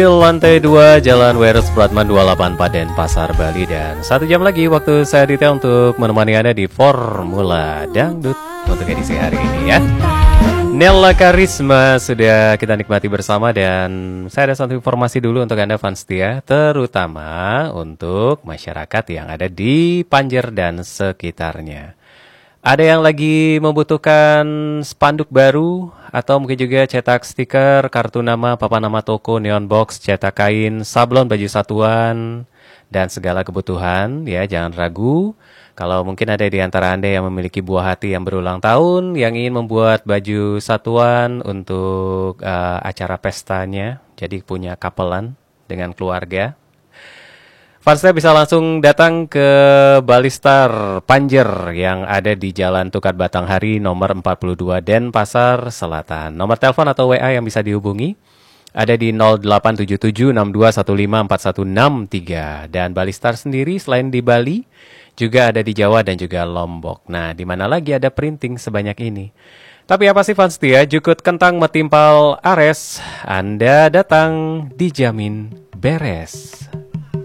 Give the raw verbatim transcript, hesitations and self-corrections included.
Lantai dua Jalan Weres Pratman dua puluh delapan Paden Pasar Bali. Dan satu jam lagi waktu saya Dita untuk menemani Anda di Formula Dangdut untuk edisi hari ini ya. Nella Karisma sudah kita nikmati bersama. Dan saya ada satu informasi dulu untuk Anda fans setia, terutama untuk masyarakat yang ada di Panjer dan sekitarnya. Ada yang lagi membutuhkan spanduk baru atau mungkin juga cetak stiker, kartu nama, papan nama toko, neon box, cetak kain, sablon baju satuan, dan segala kebutuhan ya, jangan ragu. Kalau mungkin ada di antara Anda yang memiliki buah hati yang berulang tahun, yang ingin membuat baju satuan untuk uh, acara pestanya, jadi punya kapelan dengan keluarga, fansnya bisa langsung datang ke Balistar Panjer yang ada di Jalan Tukar Batanghari nomor empat puluh dua Denpasar Selatan. Nomor telepon atau W A yang bisa dihubungi ada di nol delapan tujuh tujuh enam dua satu lima empat satu enam tiga. Dan Balistar sendiri selain di Bali juga ada di Jawa dan juga Lombok. Nah, di mana lagi ada printing sebanyak ini? Tapi apa sih fans setia, jukut kentang metimpal ares, Anda datang dijamin beres.